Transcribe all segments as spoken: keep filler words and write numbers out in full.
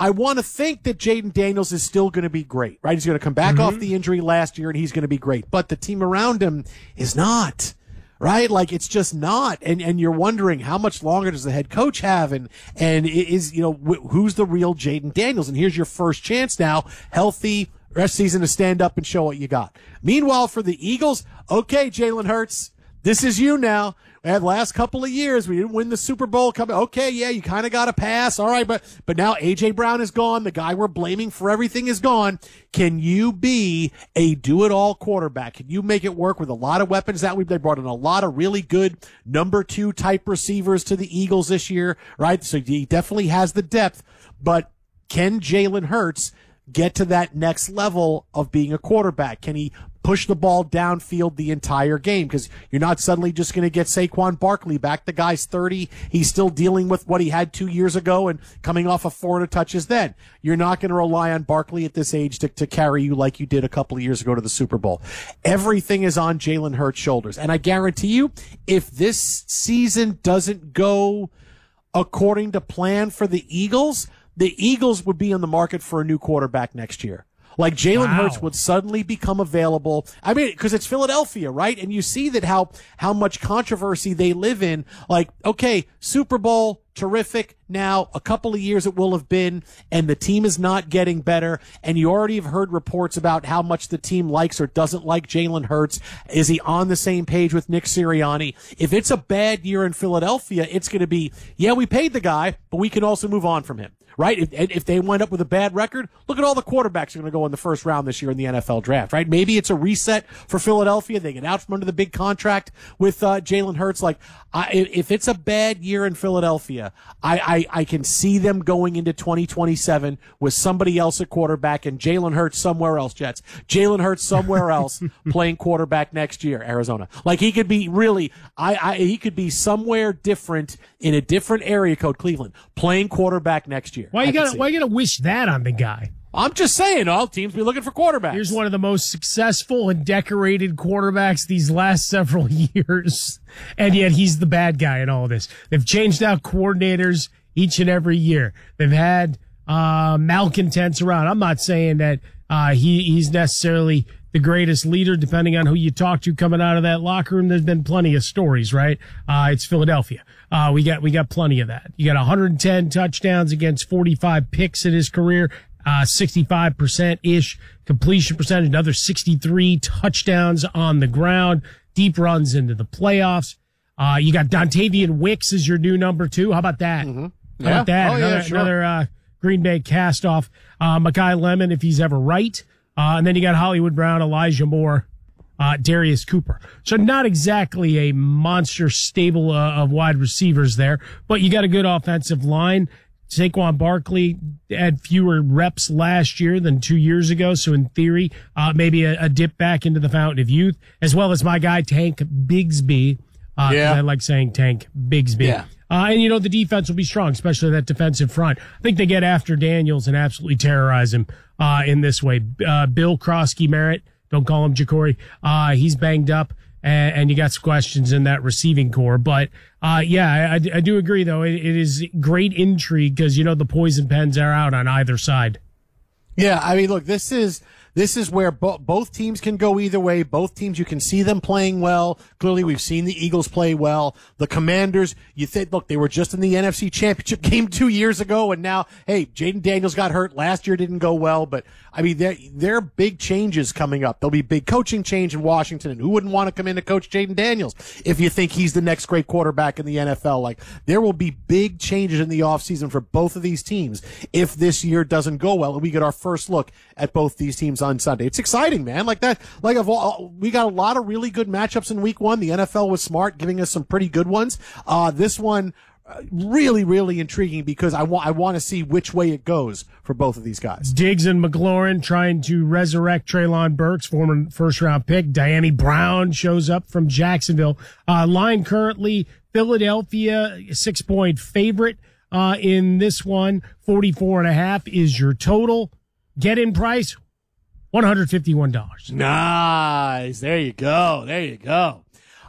I want to think that Jaden Daniels is still going to be great, right? He's going to come back mm-hmm. off the injury last year, and he's going to be great. But the team around him is not, right? Like, it's just not. And and you're wondering, how much longer does the head coach have? And, and is, you know, wh- who's the real Jaden Daniels? And here's your first chance now, healthy, rest season to stand up and show what you got. Meanwhile, for the Eagles, okay, Jalen Hurts, this is you now. We had last couple of years, we didn't win the Super Bowl. Coming, okay, yeah, you kind of got to pass. All right, but but now A J. Brown is gone. The guy we're blaming for everything is gone. Can you be a do-it-all quarterback? Can you make it work with a lot of weapons that we they brought in a lot of really good number two type receivers to the Eagles this year, right? So he definitely has the depth, but can Jalen Hurts get to that next level of being a quarterback? Can he push the ball downfield the entire game? Because you're not suddenly just going to get Saquon Barkley back. The guy's thirty. He's still dealing with what he had two years ago and coming off of four hundred touches then. You're not going to rely on Barkley at this age to, to carry you like you did a couple of years ago to the Super Bowl. Everything is on Jalen Hurts' shoulders. And I guarantee you, if this season doesn't go according to plan for the Eagles, the Eagles would be on the market for a new quarterback next year. Like, Jalen wow. Hurts would suddenly become available. I mean, because it's Philadelphia, right? And you see that how, how much controversy they live in. Like, okay, Super Bowl, terrific. Now, a couple of years it will have been, and the team is not getting better. And you already have heard reports about how much the team likes or doesn't like Jalen Hurts. Is he on the same page with Nick Sirianni? If it's a bad year in Philadelphia, it's going to be, yeah, we paid the guy, but we can also move on from him. Right? If, if they wind up with a bad record, look at all the quarterbacks who are going to go in the first round this year in the N F L draft, right? Maybe it's a reset for Philadelphia. They get out from under the big contract with uh, Jalen Hurts. Like, I, if it's a bad year in Philadelphia, I, I, I can see them going into twenty twenty-seven with somebody else at quarterback and Jalen Hurts somewhere else, Jets. Jalen Hurts somewhere else playing quarterback next year, Arizona. Like, he could be really, I, I, he could be somewhere different in a different area code, Cleveland, playing quarterback next year. Why you gotta why you gotta wish that on the guy? I'm just saying, all teams be looking for quarterbacks. Here's one of the most successful and decorated quarterbacks these last several years, and yet he's the bad guy in all of this. They've changed out coordinators each and every year. They've had uh malcontents around. I'm not saying that uh he he's necessarily the greatest leader, depending on who you talk to coming out of that locker room. There's been plenty of stories, right? Uh, it's Philadelphia. Uh, we got, we got plenty of that. You got one hundred ten touchdowns against forty-five picks in his career, uh, sixty-five percent-ish completion percentage, another sixty-three touchdowns on the ground, deep runs into the playoffs. Uh, you got Dontavian Wicks as your new number two. How about that? Mm-hmm. Yeah. How about that? Oh, another, yeah, sure. another, uh, Green Bay cast off. Uh, Mekhi Lemon, if he's ever right. Uh, and then you got Hollywood Brown, Elijah Moore, uh, Darius Cooper. So not exactly a monster stable uh, of wide receivers there, but you got a good offensive line. Saquon Barkley had fewer reps last year than two years ago. So in theory, uh, maybe a, a dip back into the fountain of youth, as well as my guy, Tank Bigsby. Uh, yeah. I like saying Tank Bigsby. Yeah. Uh, and, you know, the defense will be strong, especially that defensive front. I think they get after Daniels and absolutely terrorize him uh, in this way. Uh, Bill Krosky Merritt, don't call him Jacory. Uh, he's banged up, and, and you got some questions in that receiving core. But, uh, yeah, I, I do agree, though. It, it is great intrigue because, you know, the poison pens are out on either side. Yeah, I mean, look, this is... This is where bo- both teams can go either way. Both teams, you can see them playing well. Clearly, we've seen the Eagles play well. The Commanders, you think, look, they were just in the N F C Championship game two years ago, and now, hey, Jaden Daniels got hurt. Last year didn't go well, but, I mean, there, there are big changes coming up. There'll be big coaching change in Washington, and who wouldn't want to come in to coach Jaden Daniels if you think he's the next great quarterback in the N F L? Like, there will be big changes in the offseason for both of these teams if this year doesn't go well, and we get our first look at both these teams on Sunday. It's exciting, man. Like that, like of all, we got a lot of really good matchups in week one. The N F L was smart, giving us some pretty good ones. Uh, this one, uh, really, really intriguing because I want, I want to see which way it goes for both of these guys. Diggs and McLaurin trying to resurrect Treylon Burks, former first round pick. Diami Brown shows up from Jacksonville. Uh, line currently Philadelphia, six point favorite, uh, in this one. forty-four and a half is your total. Get in price. one hundred fifty-one dollars. Nice. There you go. There you go.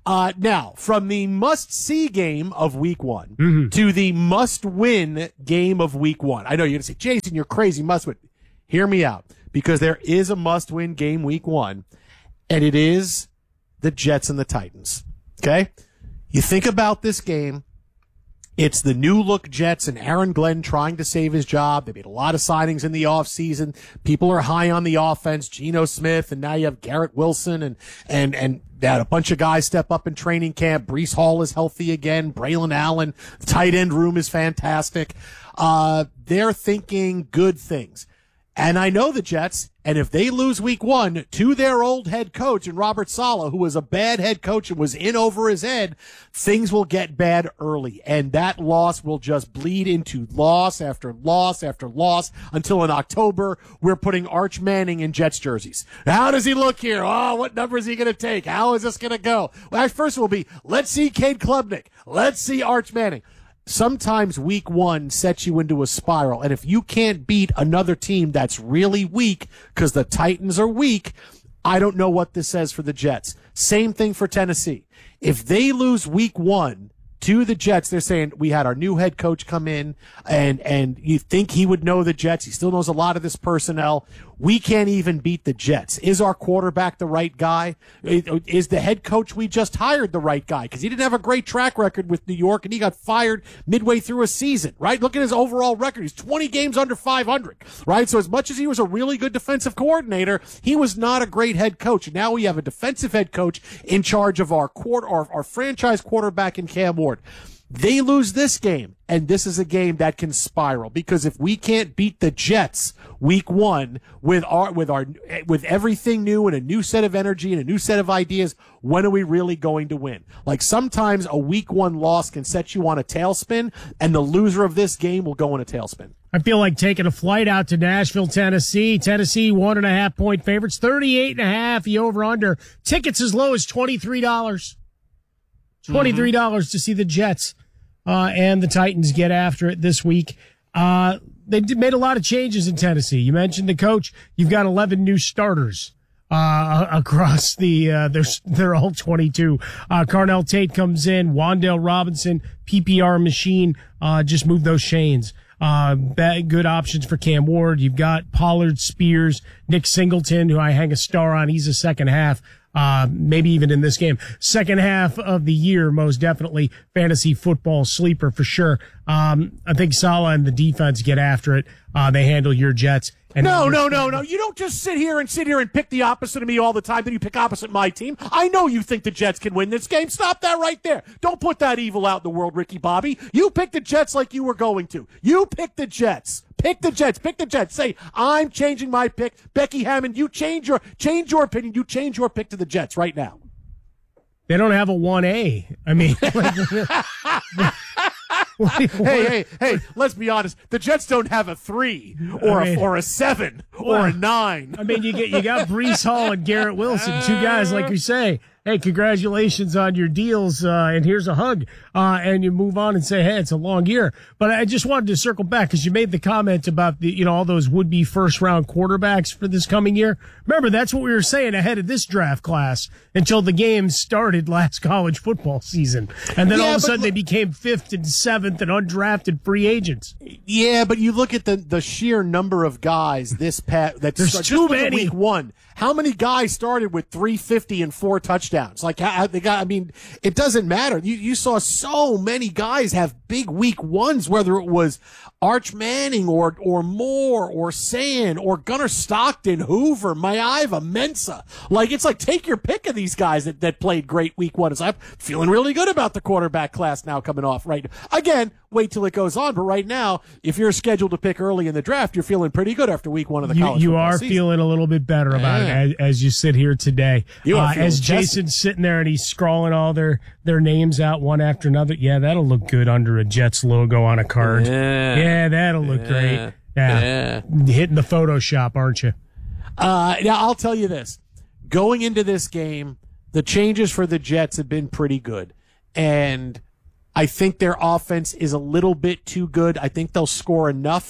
Uh, now, from the must-see game of week one Mm-hmm. to the must-win game of week one. I know you're going to say, Jason, you're crazy, must-win. Hear me out, because there is a must-win game week one, and it is the Jets and the Titans. Okay? You think about this game. It's the new-look Jets and Aaron Glenn trying to save his job. They made a lot of signings in the offseason. People are high on the offense. Geno Smith, and now you have Garrett Wilson, and and and they had a bunch of guys step up in training camp. Breece Hall is healthy again. Braylon Allen. The tight end room is fantastic. Uh, they're thinking good things. And I know the Jets, and if they lose week one to their old head coach and Robert Saleh, who was a bad head coach and was in over his head, things will get bad early. And that loss will just bleed into loss after loss after loss until in October, we're putting Arch Manning in Jets jerseys. How does he look here? Oh, what number is he going to take? How is this going to go? Well, first will be, let's see Cade Klubnik. Let's see Arch Manning. Sometimes week one sets you into a spiral. And if you can't beat another team that's really weak because the Titans are weak, I don't know what this says for the Jets. Same thing for Tennessee. If they lose week one to the Jets, they're saying we had our new head coach come in and, and you think he would know the Jets. He still knows a lot of this personnel. We can't even beat the Jets. Is our quarterback the right guy? Is the head coach we just hired the right guy? Because he didn't have a great track record with New York, and he got fired midway through a season, right? Look at his overall record. He's twenty games under five hundred, right? So as much as he was a really good defensive coordinator, he was not a great head coach. And now we have a defensive head coach in charge of our quarter, our, our franchise quarterback in Cam Ward. They lose this game, and this is a game that can spiral, because if we can't beat the Jets week one with our with our with everything new and a new set of energy and a new set of ideas, when are we really going to win? Like, sometimes a week one loss can set you on a tailspin, and the loser of this game will go in a tailspin. I feel like taking a flight out to Nashville, Tennessee. Tennessee, one and a half point favorites, thirty-eight and a half, the over under. Tickets as low as twenty-three dollars. twenty-three dollars mm-hmm. to see the Jets uh, and the Titans get after it this week. Uh, they did, made a lot of changes in Tennessee. You mentioned the coach. You've got eleven new starters uh, across the, uh, they're, they're all twenty-two. Uh, Carnell Tate comes in, Wan'Dale Robinson, P P R machine, uh, just move those chains. Uh, bad, good options for Cam Ward. You've got Pollard, Spears, Nick Singleton, who I hang a star on. He's a second half. Uh, maybe even in this game. Second half of the year, most definitely fantasy football sleeper for sure. Um, I think Saleh and the defense get after it. Uh, they handle your Jets. And no, no, no, no. You don't just sit here and sit here and pick the opposite of me all the time. Then you pick opposite my team. I know you think the Jets can win this game. Stop that right there. Don't put that evil out in the world, Ricky Bobby. You picked the Jets like you were going to. You picked the Jets. Pick the Jets. Pick the Jets. Say, I'm changing my pick. Becky Hammond, you change your change your opinion. You change your pick to the Jets right now. They don't have a one A. I mean, like, hey, hey, hey, let's be honest. The Jets don't have a three or, I mean, a, or a seven or well, a nine. I mean, you get you got Breece Hall and Garrett Wilson, two guys, like you say. Hey, congratulations on your deals, uh, and here's a hug. Uh, and you move on and say, hey, it's a long year. But I just wanted to circle back because you made the comment about the, you know, all those would-be first-round quarterbacks for this coming year. Remember, that's what we were saying ahead of this draft class until the games started last college football season. And then yeah, all of a sudden look, they became fifth and seventh and undrafted free agents. Yeah, but you look at the, the sheer number of guys this pat that There's too many. Week one. How many guys started with three fifty and four touchdowns? Like, how, they got, I mean, it doesn't matter. You, you saw so many guys have big week ones, whether it was Arch Manning or, or Moore or Sand or Gunnar Stockton, Hoover, Maiava, Mensah. Like, it's like, take your pick of thes guys that, that played great week one. I'm feeling really good about the quarterback class now coming off right now. Again, wait till it goes on. But right now, if you're scheduled to pick early in the draft, you're feeling pretty good after week one of the you, college You football are season. feeling a little bit better about yeah. it as, as you sit here today. You are uh, as Jason's sitting there and he's scrawling all their, their names out one after another. Yeah, that'll look good under a Jets logo on a card. Yeah, yeah that'll look yeah. great. Yeah. yeah. Hitting the Photoshop, aren't you? Uh, now, I'll tell you this. Going into this game, the changes for the Jets have been pretty good. And I think their offense is a little bit too good. I think they'll score enough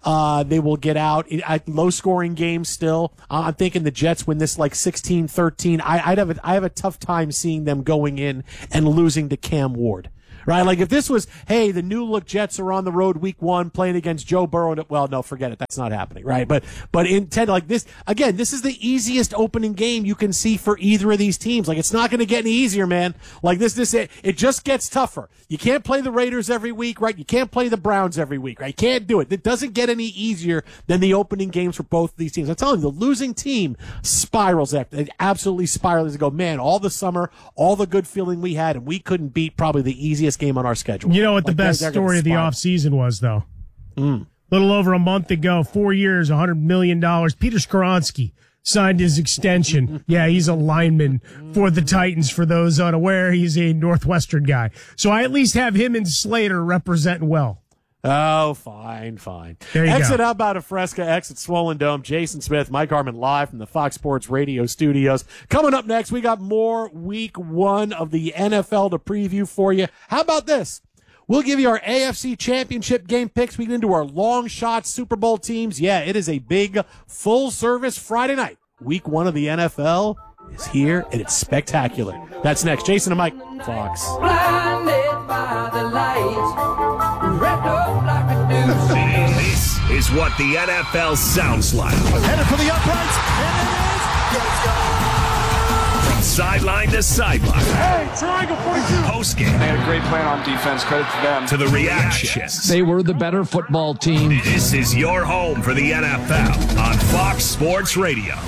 Uh, they will get out. Low-scoring game still. Uh, I'm thinking the Jets win this like sixteen thirteen. I, I'd have a, I have a tough time seeing them going in and losing to Cam Ward. Right? Like if this was, hey, the new look Jets are on the road week one playing against Joe Burrow. Well, no, forget it. That's not happening. Right? But, but instead, like this, again, this is the easiest opening game you can see for either of these teams. Like it's not going to get any easier, man. Like this, this, it, it just gets tougher. You can't play the Raiders every week, right? You can't play the Browns every week, right? You can't do it. It doesn't get any easier than the opening games for both of these teams. I'm telling you, the losing team spirals after. It absolutely spirals. They go, man, all the summer, all the good feeling we had, and we couldn't beat probably the easiest game on our schedule. You know what like the best they're, they're story of the offseason was, though? Mm. A little over a month ago, four years, one hundred million dollars. Peter Skoronski signed his extension. Yeah, he's a lineman for the Titans. For those unaware, he's a Northwestern guy. So I at least have him and Slater representing well. Oh, fine, fine. There you exit go. up out of Fresca, exit Swollen Dome. Jason Smith, Mike Harmon live from the Fox Sports Radio studios. Coming up next, we got more week one of the N F L to preview for you. How about this? We'll give you our A F C Championship game picks. We get into our long shot Super Bowl teams. Yeah, it is a big full service Friday night. Week one of the N F L is here, and it's spectacular. That's next. Jason and Mike, Fox. Blinded by the lights, wrapped up like a noose. This is what the N F L sounds like. Headed for the uprights, and it is. Let's go! From sideline to sideline. Hey, triangle forty-two. Post game. They had a great plan on defense. Credit to them. To the reactions. They were the better football team. This is your home for the N F L on Fox Sports Radio.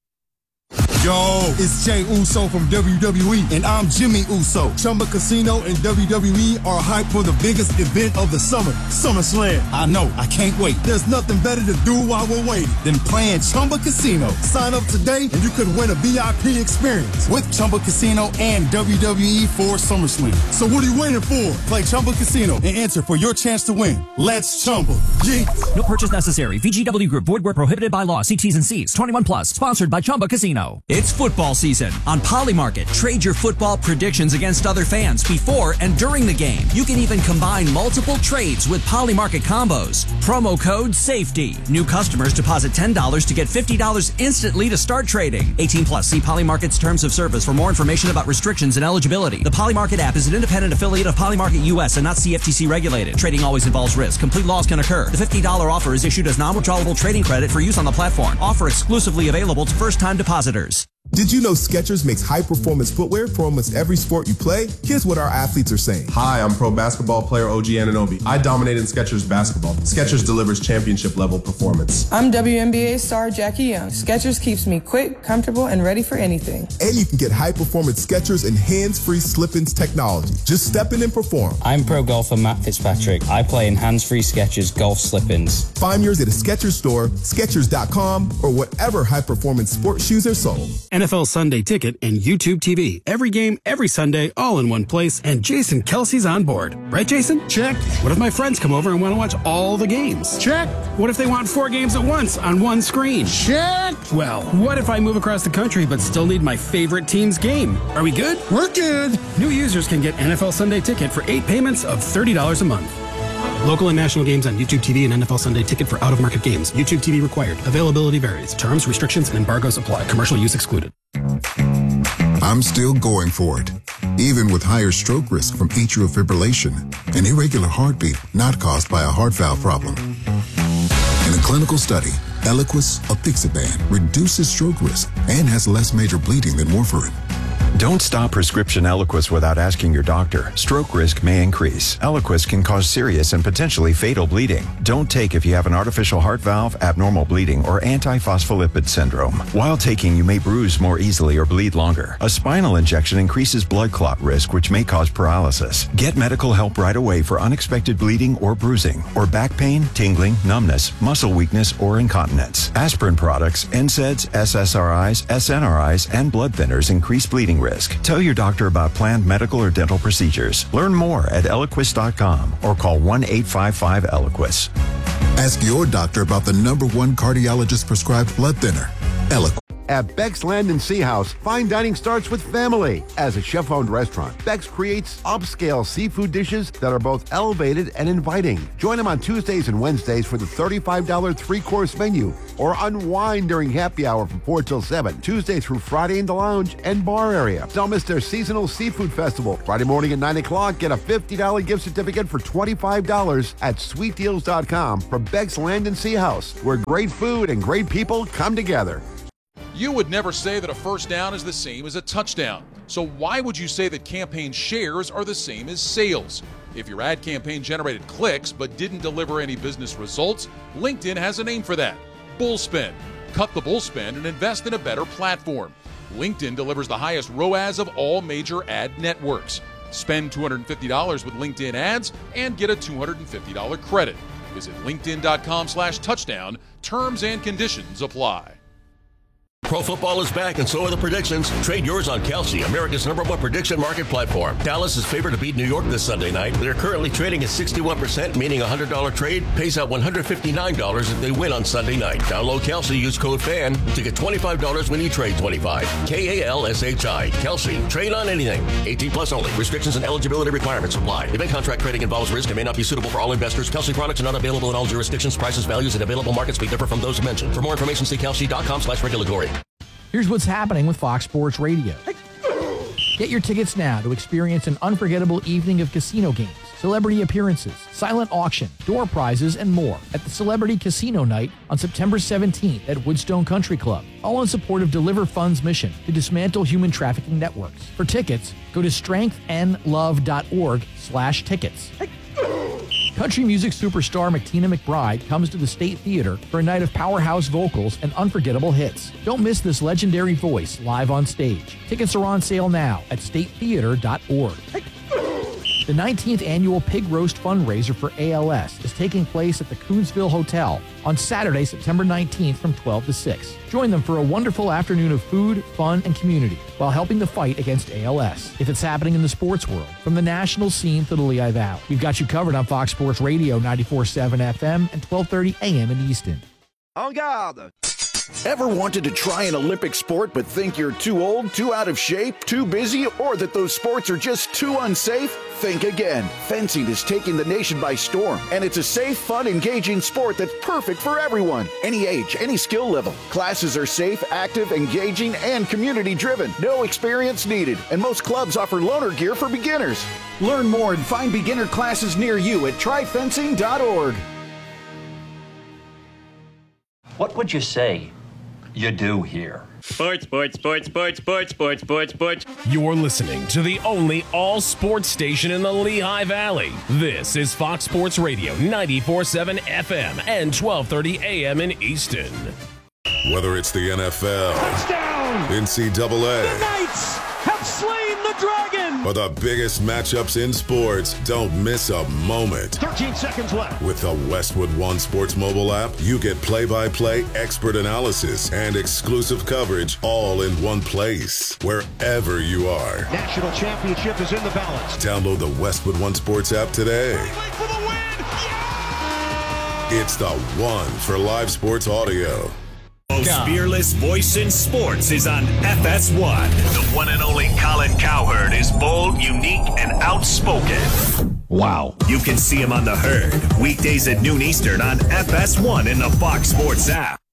Yo, it's Jay Uso from W W E, and I'm Jimmy Uso. Chumba Casino and W W E are hyped for the biggest event of the summer, SummerSlam. I know, I can't wait. There's nothing better to do while we're waiting than playing Chumba Casino. Sign up today, and you could win a V I P experience with Chumba Casino and W W E for SummerSlam. So what are you waiting for? Play Chumba Casino and enter for your chance to win. Let's Chumba. Yeah. No purchase necessary. V G W Group. Void where prohibited by law. See T's and C's. twenty-one plus. Sponsored by Chumba Casino. It's football season on Polymarket. Trade your football predictions against other fans before and during the game. You can even combine multiple trades with Polymarket combos. Promo code SAFETY. New customers deposit ten dollars to get fifty dollars instantly to start trading. eighteen plus. See Polymarket's terms of service for more information about restrictions and eligibility. The Polymarket app is an independent affiliate of Polymarket U S and not C F T C regulated. Trading always involves risk. Complete loss can occur. The fifty dollars offer is issued as non-withdrawable trading credit for use on the platform. Offer exclusively available to first-time depositors. Did you know Skechers makes high-performance footwear for almost every sport you play? Here's what our athletes are saying. Hi, I'm pro basketball player O G Anunoby. I dominate in Skechers basketball. Skechers delivers championship-level performance. I'm W N B A star Jackie Young. Skechers keeps me quick, comfortable, and ready for anything. And you can get high-performance Skechers and hands-free slip-ins technology. Just step in and perform. I'm pro golfer Matt Fitzpatrick. I play in hands-free Skechers golf slip-ins. Find yours at a Skechers store, Skechers dot com, or whatever high-performance sports shoes are sold. N F L Sunday Ticket and YouTube T V. Every game, every Sunday, all in one place, and Jason Kelsey's on board. Right, Jason? Check. What if my friends come over and want to watch all the games? Check. What if they want four games at once on one screen? Check. Well, what if I move across the country but still need my favorite team's game? Are we good? We're good. New users can get N F L Sunday Ticket for eight payments of thirty dollars a month. Local and national games on YouTube T V and N F L Sunday Ticket for out-of-market games. YouTube T V required. Availability varies. Terms, restrictions, and embargoes apply. Commercial use excluded. I'm still going for it, even with higher stroke risk from atrial fibrillation, an irregular heartbeat not caused by a heart valve problem. In a clinical study, Eliquis apixaban reduces stroke risk and has less major bleeding than warfarin. Don't stop prescription Eliquis without asking your doctor. Stroke risk may increase. Eliquis can cause serious and potentially fatal bleeding. Don't take if you have an artificial heart valve, abnormal bleeding, or antiphospholipid syndrome. While taking, you may bruise more easily or bleed longer. A spinal injection increases blood clot risk, which may cause paralysis. Get medical help right away for unexpected bleeding or bruising, or back pain, tingling, numbness, muscle weakness, or incontinence. Aspirin products, N SAIDs, S S R Is, S N R Is, and blood thinners increase bleeding risk. Tell your doctor about planned medical or dental procedures. Learn more at Eliquis dot com or call one eight five five Eliquis. Ask your doctor about the number one cardiologist prescribed blood thinner, Eliquis. At Beck's Land and Sea House, fine dining starts with family. As a chef-owned restaurant, Beck's creates upscale seafood dishes that are both elevated and inviting. Join them on Tuesdays and Wednesdays for the thirty-five dollars three-course menu, or unwind during happy hour from four till seven, Tuesday through Friday in the lounge and bar area. Don't miss their seasonal seafood festival. Friday morning at nine o'clock, get a fifty dollars gift certificate for twenty-five dollars at sweet deals dot com from Beck's Land and Sea House, where great food and great people come together. You would never say that a first down is the same as a touchdown. So why would you say that campaign shares are the same as sales? If your ad campaign generated clicks but didn't deliver any business results, LinkedIn has a name for that: Bullspend. Cut the bullspend and invest in a better platform. LinkedIn delivers the highest R O A S of all major ad networks. Spend two hundred fifty dollars with LinkedIn ads and get a two hundred fifty dollars credit. Visit linkedin.com slash touchdown. Terms and conditions apply. Pro football is back, and so are the predictions. Trade yours on Kalshi, America's number one prediction market platform. Dallas is favored to beat New York this Sunday night. They're currently trading at sixty-one percent, meaning a one hundred dollars trade pays out one hundred fifty-nine dollars if they win on Sunday night. Download Kalshi, use code FAN to get twenty-five dollars when you trade twenty-five dollars. K A L S H I. Kalshi. Trade on anything. eighteen plus only. Restrictions and eligibility requirements apply. Event contract trading involves risk and may not be suitable for all investors. Kalshi products are not available in all jurisdictions. Prices, values, and available markets may differ from those mentioned. For more information, see kalshi.com slash regulatory. Here's what's happening with Fox Sports Radio. Get your tickets now to experience an unforgettable evening of casino games, celebrity appearances, silent auction, door prizes, and more at the Celebrity Casino Night on September seventeenth at Woodstone Country Club, all in support of Deliver Fund's mission to dismantle human trafficking networks. For tickets, go to strengthandlove.org slash tickets. Country music superstar McTina McBride comes to the State Theater for a night of powerhouse vocals and unforgettable hits. Don't miss this legendary voice live on stage. Tickets are on sale now at state theater dot org. The nineteenth annual Pig Roast fundraiser for A L S is taking place at the Coonsville Hotel on Saturday, September nineteenth from twelve to six. Join them for a wonderful afternoon of food, fun, and community while helping the fight against A L S. If it's happening in the sports world, from the national scene to the Lehigh Valley, we've got you covered on Fox Sports Radio ninety-four point seven F M and twelve thirty A M in Easton. En garde! Ever wanted to try an Olympic sport but think you're too old, too out of shape, too busy, or that those sports are just too unsafe? Think again. Fencing is taking the nation by storm, and it's a safe, fun, engaging sport that's perfect for everyone. Any age, any skill level. Classes are safe, active, engaging, and community-driven. No experience needed, and most clubs offer loaner gear for beginners. Learn more and find beginner classes near you at try fencing dot org. What would you say you do here? Sports, sports, sports, sports, sports, sports, sports, sports. You're listening to the only all-sports station in the Lehigh Valley. This is Fox Sports Radio, ninety-four point seven F M and twelve thirty A M in Easton. Whether it's the N F L, touchdown, N C double A, the Knights have slain the dragon, or the biggest matchups in sports, don't miss a moment. thirteen seconds left. With the Westwood One Sports mobile app, you get play-by-play expert analysis and exclusive coverage all in one place, wherever you are. National championship is in the balance. Download the Westwood One Sports app today. For the win! Yeah! It's the one for live sports audio. Most fearless voice in sports is on F S one. The one and only Colin Cowherd is bold, unique, and outspoken. Wow. You can see him on The Herd, weekdays at noon Eastern on F S one in the Fox Sports app.